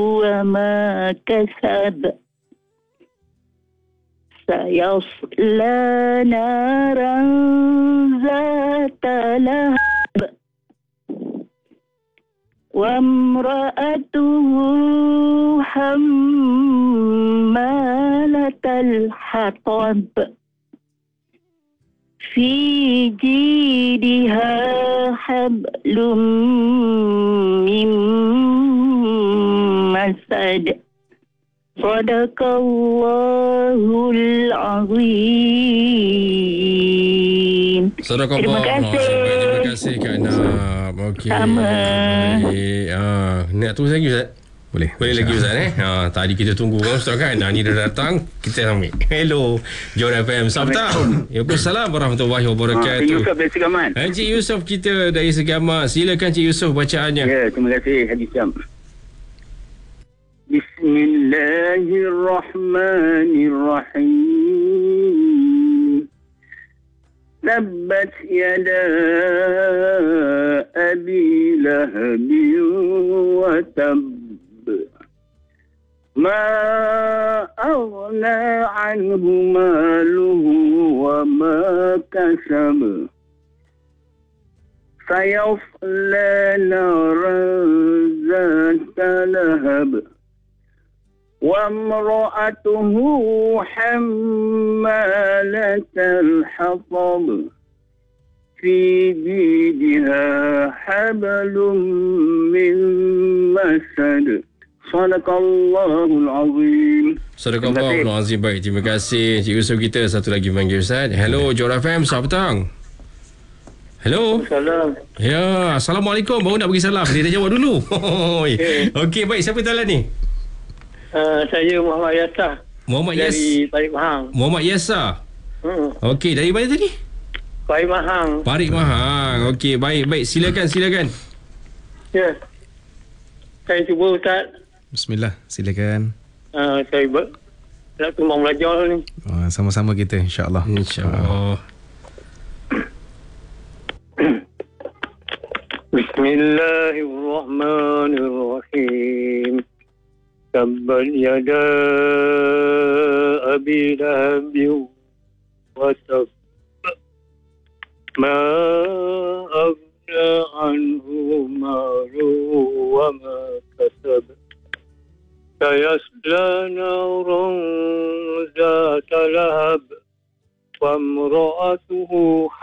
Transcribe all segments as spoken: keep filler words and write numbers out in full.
وما كسب سيصلى نارا ذات لهب وامرأته حمالة الحطب في جيدها حبل من مسد صدق الله العظيم. Terima kasih. Terima kasih Kak Nap. Okey. Sama. Baik. Ah, nak terus lagi Ustaz? Boleh. Boleh lagi Ustaz eh? Ha, tadi kita tunggu kan Ustaz kan. Nah, ni dah datang, kita ambil. Hello. Johor F M. Selamat petang. Waalaikumsalam warahmatullahi wabarakatuh. Encik Yusof dari Segamat. Encik Yusof kita dari Segamat. Silakan Encik Yusof bacaannya. Ya, terima kasih Haji Syam. Bismillahirrahmanirrahim. Tabbat yada abi lahab wa tab. ما أغنى عنه ماله وما كسب سيصلى نارا ذات لهب وامرأته حمالة الحطب في جيدها حبل من مسد Sadaqallahul Azim. Sadaqallahul Azim. Baik, terima kasih Encik Yusof kita. Satu lagi panggil Ustaz. Hello, Johor F M. Selamat petang. Hello. Salam. Ya, Assalamualaikum. Baru nak bagi salam. Dia dah jawab dulu. Okey, okay, baik. Siapa dalam ni? Uh, saya Muhammad Yasa. Muhammad Yasa. Dari Parit Mahang. Muhammad Yasa. Hmm. Okey, dari mana tadi? Parit Mahang. Parit Mahang. Okey, baik, baik. Silakan, silakan. Ya. Saya cuba Ustaz. Bismillah, silakan. Uh, saya ber- nak tumbang belajar ni. Uh, sama-sama kita insya-Allah. Insya-Allah. Bismillahirrahmanirrahim. Tabbat yada abi lahab wa tab. Ma aghna anhu maluhu wa ma kasab. سيصلى نارا ذات لهب وامرأته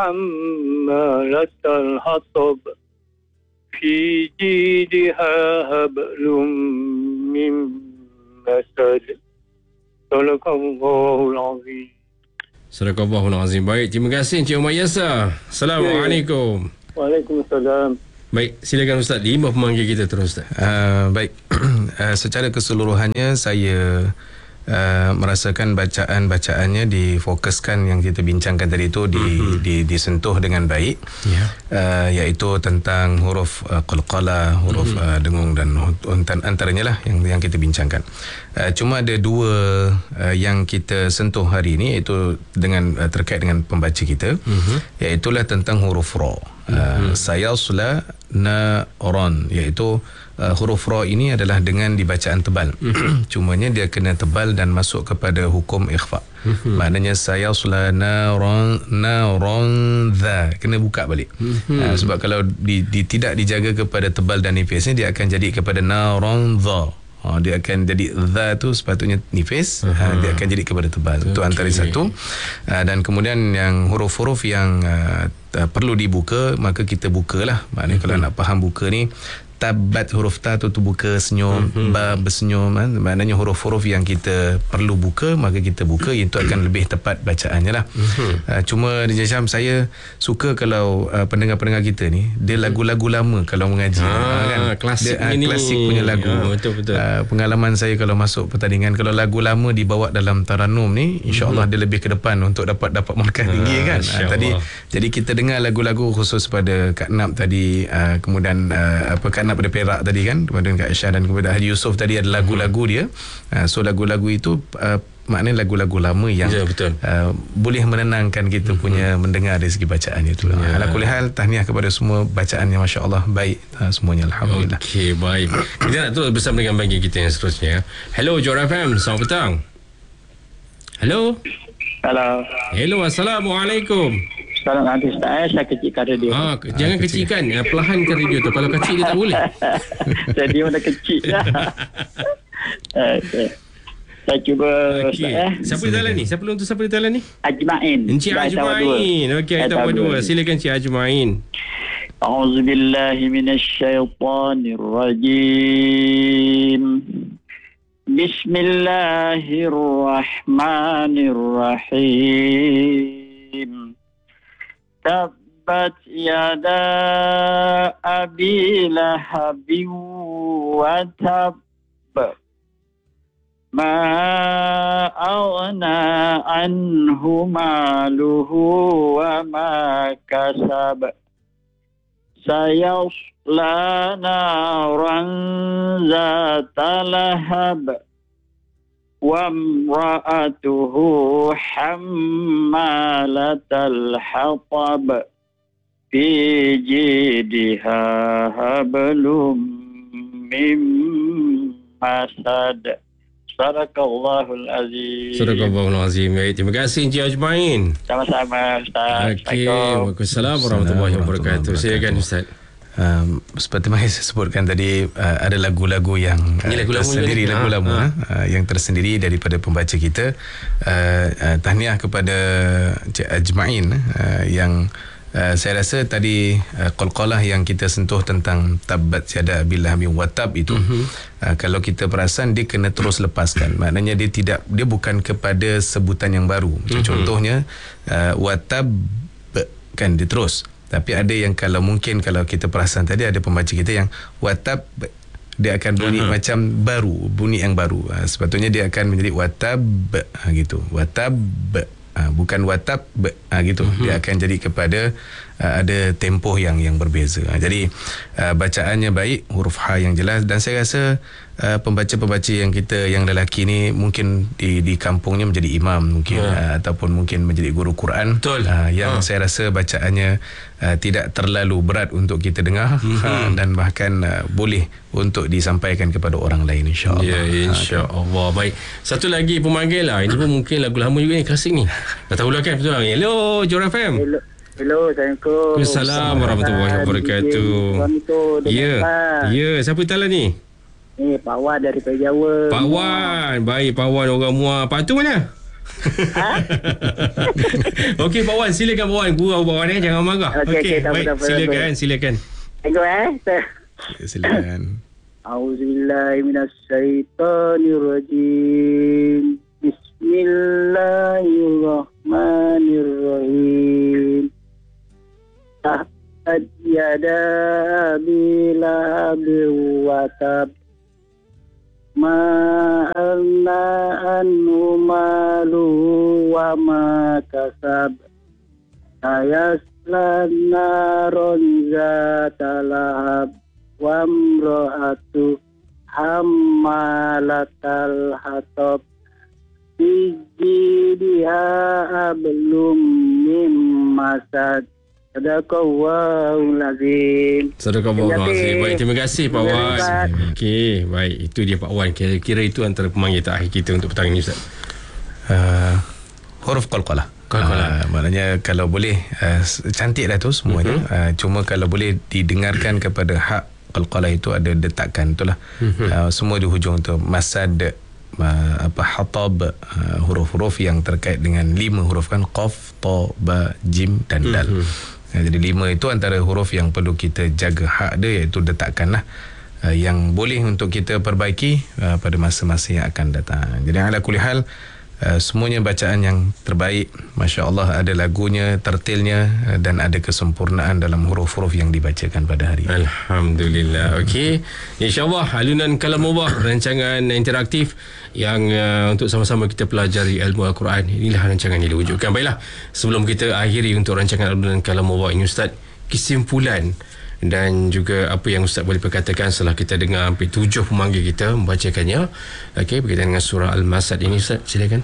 حمالة الحطب في جيدها حبل من مسد صدق الله العظيم. Sadaqallahul Azim. Baik, terima kasih Encik Muhammad Yasa. Assalamualaikum. Waalaikumsalam. Baik, silakan Ustaz. Lima pemanggil kita terus Ustaz. Uh, baik. uh, secara keseluruhannya saya uh, merasakan bacaan-bacaannya difokuskan yang kita bincangkan tadi itu di, mm-hmm. di disentuh dengan baik. Yeah. Uh, iaitu tentang huruf uh, qalqalah, huruf mm-hmm. uh, dengung dan huntan antaranya lah yang yang kita bincangkan. Uh, cuma ada dua uh, yang kita sentuh hari ini iaitu dengan uh, terkait dengan pembaca kita, mm-hmm. iaitulah tentang huruf ra. Uh, sayasla naron, iaitu uh, huruf ra ini adalah dengan dibacaan tebal. Cumanya dia kena tebal dan masuk kepada hukum ikhfa. Maknanya sayasla naron naron dha, kena buka balik. uh, sebab kalau di, di, tidak dijaga kepada tebal dan nipisnya, dia akan jadi kepada naron dha. Ha, dia akan jadi dha tu sepatutnya nifis, uh-huh. ha, dia akan jadi kepada tebal. Itu okay. antara satu. Uh, dan kemudian yang huruf-huruf yang uh, perlu dibuka, maka kita bukalah. Maknanya uh-huh. kalau nak faham buka ni, tabat huruf ta tu, tu buka senyum, uh-huh. ba bersenyum, kan? Maknanya huruf-huruf yang kita perlu buka, maka kita buka, itu akan lebih tepat bacaannya lah. Uh-huh. Uh, cuma Encik Syam, saya suka kalau uh, pendengar-pendengar kita ni, dia lagu-lagu lama kalau mengaji. Ah, kan? Klasik dia, ini. Uh, klasik punya lagu. Ya, betul-betul. Uh, pengalaman saya kalau masuk pertandingan, kalau lagu lama dibawa dalam taranum ni, insya-Allah uh-huh. dia lebih ke depan untuk dapat dapat markah tinggi, ah, kan. Uh, tadi jadi kita dengar lagu-lagu khusus pada Kak Nap tadi, uh, kemudian uh, apa Kak Nap pada Perak tadi kan, kemudian Kak Aisyah dan kemudian Haji Yusof tadi ada lagu-lagu dia. Uh, so lagu-lagu itu uh, maknanya lagu-lagu lama yang ya, betul. Uh, boleh menenangkan kita mm-hmm. punya mendengar dari segi bacaan itu. Ya. Ala kulli hal, tahniah kepada semua bacaannya, masya-Allah baik uh, semuanya, alhamdulillah. Okey, baik. Kita nak terus bersama dengan bagi kita yang seterusnya. Hello Johor F M, selamat petang. Hello. Hello. Hello, assalamualaikum. Salam nanti Ustaz, saya kecilkan radio. Ah, jangan ah, kecilkan, kecil. perlahankan radio tu. Kalau kecil dia tak boleh. Radio dah kecil dah. Okay. Saya cuba okay. Ustaz, eh. Siapa di dalam ni? Siapa untuk siapa di dalam ni? Ajmain. Encik Ajmain. Okey, kita nombor dua. Silakan Encik Ajmain. A'udzubillahi minasyaitonirrajim. Bismillahirrahmanirrahim. Tabbat yada abi lahabin wa tab. Ma aghna anhu maluhu wa ma kasab. Sayasla naran zata lahab. Wa imra'atuhu hammalatal hatab. Fi jidha hablum mim masad. Sadaqallahul azim. Sadaqallahul azim. Baik, terima kasih Encik Ajmain. Sama-sama Ustaz. Okey, waalaikumsalam warahmatullahi wabarakatuh. Silakan Ustaz. Um, seperti yang saya sebutkan tadi, uh, ada lagu-lagu yang uh, lagu tersendiri, lama lagu lama ha. uh, yang tersendiri daripada pembaca kita. uh, uh, Tahniah kepada Encik Ajmain uh, yang Uh, saya rasa tadi uh, qalqalah yang kita sentuh tentang tabbat yada abil lahabin wa tab itu, uh-huh. uh, kalau kita perasan dia kena terus lepaskan. Maknanya dia tidak, dia bukan kepada sebutan yang baru. Macam uh-huh. contohnya uh, wa tab kan dia terus. Tapi ada yang kalau mungkin kalau kita perasan tadi ada pembaca kita yang wa tab dia akan bunyi uh-huh. macam baru, bunyi yang baru. Uh, sepatutnya dia akan menjadi wa tab uh, gitu. Wa tab Ha, bukan watab ha, gitu. Uh-huh. Dia akan jadi kepada uh, ada tempoh yang yang berbeza. Ha, jadi uh, bacaannya baik, huruf ha yang jelas, dan saya rasa uh, pembaca-pembaca yang kita yang lelaki ni mungkin di di kampungnya menjadi imam mungkin, yeah. uh, ataupun mungkin menjadi guru Quran. Uh, yang uh. saya rasa bacaannya uh, tidak terlalu berat untuk kita dengar, uh-huh. uh, dan bahkan uh, boleh untuk disampaikan kepada orang lain, insya-Allah. Ya, insya-Allah. Ha, baik. Satu lagi pemanggil lah. Ini pun mungkin lagu lama juga ni, klasik ni. Dah tahu lah kan, betul lah. Hello, Johor F M. Hello. Hello, Assalamualaikum. Assalamualaikum warahmatullahi wabarakatuh. Ya. Ya, siapa tala ni? Ni Pak Wan dari Jawa. Pak Wan. Baik, Pak Wan orang Muar. Pak tu mana? Ha? Okey, Pak Wan, silakan Pak Wan. Gurau Pak Wan eh, jangan marah. Okey, okay, okay, baik, tak, silakan, silakan. Tengok eh. Silakan. A'udzubillahi minasyaitonirrajim. Bismillahirrahmanirrahim. Tabbat yada abi lahabin wa tab. Ma agna anhu maluhu wa ma kasab. Sayasla naran zata lahab. Wa imra'atu hammalatal hatab. Fi jidha hablum mim masad. Sadaqallahul azim. Sadaqallahul azim. Baik, terima kasih Pak Wan. Okey, baik, itu dia Pak Wan. Kira-kira itu antara pemanggil terakhir kita untuk petang ini, Ustaz. Uh, huruf qalqalah. Uh, maknanya kalau boleh, uh, cantik dah tu semuanya. Uh-huh. Uh, cuma kalau boleh didengarkan kepada hak qalqalah itu ada detakan, itulah. Uh-huh. Uh, semua di hujung tu masad, uh, apa hatab, uh, huruf-huruf yang terkait dengan lima huruf kan, qaf, ta, ba, jim dan dal. Uh-huh. Uh, jadi lima itu antara huruf yang perlu kita jaga hak dia, iaitu detakanlah. Uh, yang boleh untuk kita perbaiki uh, pada masa-masa yang akan datang. Jadi ala kulli hal, Uh, semuanya bacaan yang terbaik, masya-Allah, ada lagunya, tertilnya, uh, dan ada kesempurnaan dalam huruf-huruf yang dibacakan pada hari ini. Alhamdulillah. Okey, insya-Allah alunan kalamullah, rancangan interaktif yang uh, untuk sama-sama kita pelajari ilmu Al-Quran. Inilah rancangan yang diwujudkan. Baiklah, sebelum kita akhiri untuk rancangan alunan kalamullah ini, Ustaz, kesimpulan dan juga apa yang Ustaz boleh perkatakan setelah kita dengar hampir tujuh pemanggil kita membacakannya. Okey, berkaitan dengan surah Al-Masad ini, Ustaz, silakan.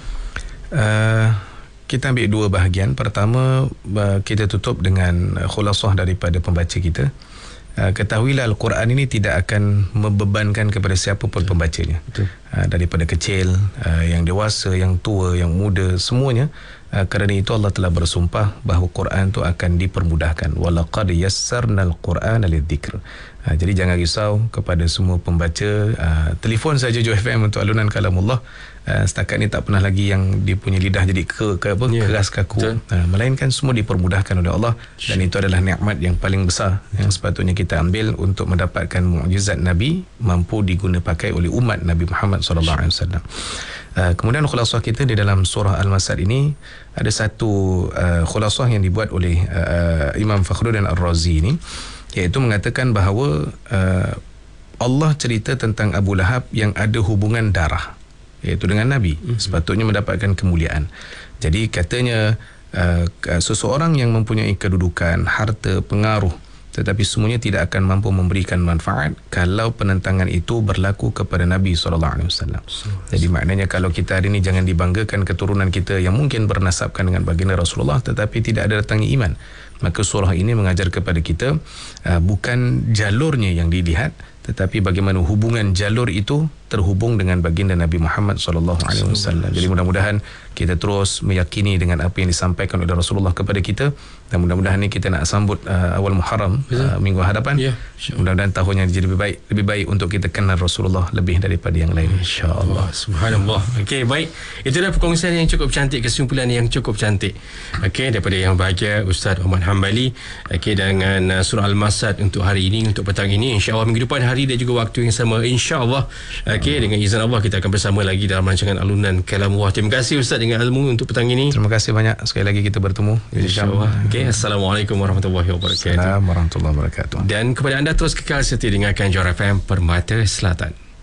Uh, kita ambil dua bahagian. Pertama, uh, kita tutup dengan khulasah daripada pembaca kita. Uh, ketahuilah Al-Quran ini tidak akan membebankan kepada siapa pun pembacanya. Betul. Uh, daripada kecil, uh, yang dewasa, yang tua, yang muda, semuanya. Uh, kerana itu Allah telah bersumpah bahawa Quran itu akan dipermudahkan. Walaqad yassarnal Qur'ana lidzikr. Uh, jadi jangan risau kepada semua pembaca. Uh, telefon saja Joy F M untuk alunan kalamullah. Uh, setakat ni tak pernah lagi yang dia punya lidah jadi ke, ke apa yeah. keras kaku. Uh, melainkan semua dipermudahkan oleh Allah, dan itu adalah nikmat yang paling besar yang sepatutnya kita ambil untuk mendapatkan mukjizat Nabi mampu diguna pakai oleh umat Nabi Muhammad sallallahu alaihi wasallam. Uh, kemudian khulasah kita di dalam surah Al-Masad ini ada satu uh, khulasah yang dibuat oleh uh, Imam Fakhruddin Ar-Razi ini, iaitu mengatakan bahawa uh, Allah cerita tentang Abu Lahab yang ada hubungan darah, iaitu dengan Nabi, mm-hmm. sepatutnya mendapatkan kemuliaan. Jadi katanya uh, seseorang yang mempunyai kedudukan, harta, pengaruh, tetapi semuanya tidak akan mampu memberikan manfaat kalau penentangan itu berlaku kepada Nabi sallallahu alaihi wasallam. Jadi maknanya kalau kita hari ini jangan dibanggakan keturunan kita yang mungkin bernasabkan dengan baginda Rasulullah tetapi tidak ada datangnya iman. Maka surah ini mengajar kepada kita uh, bukan jalurnya yang dilihat, tetapi bagaimana hubungan jalur itu terhubung dengan baginda Nabi Muhammad sallallahu alaihi wasallam. Jadi mudah-mudahan kita terus meyakini dengan apa yang disampaikan oleh Rasulullah kepada kita, dan mudah-mudahan ni kita nak sambut uh, awal Muharram uh, minggu hadapan. Ya, mudah-mudahan tahun yang jadi lebih baik, lebih baik untuk kita kenal Rasulullah lebih daripada yang lain, insya-Allah. Subhanallah. Okey, baik. Itulah perkongsian yang cukup cantik, kesimpulan yang cukup cantik. Okey, daripada yang bahagia Ustaz Ahmad Hambali, okey, dengan uh, surah Al-Masad untuk hari ini, untuk petang ini. Insya-Allah minggu depan hari dan juga waktu yang sama, insya-Allah. Okey, dengan izin Allah kita akan bersama lagi dalam rancangan alunan kalamullah. Terima kasih Ustaz dengan ilmu untuk petang ini. Terima kasih banyak, sekali lagi kita bertemu, insya-Allah. Okey, assalamualaikum warahmatullahi wabarakatuh. Assalamualaikum warahmatullahi wabarakatuh. Dan kepada anda terus kekal setia dengarkan Johor F M Permata Selatan.